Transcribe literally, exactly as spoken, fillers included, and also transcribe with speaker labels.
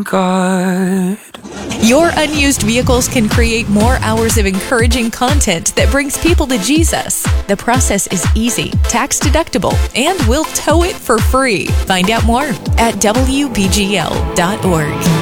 Speaker 1: God.
Speaker 2: Your unused vehicles can create more hours of encouraging content that brings people to Jesus. The process is easy, tax deductible, and we'll tow it for free. Find out more at W B G L dot org.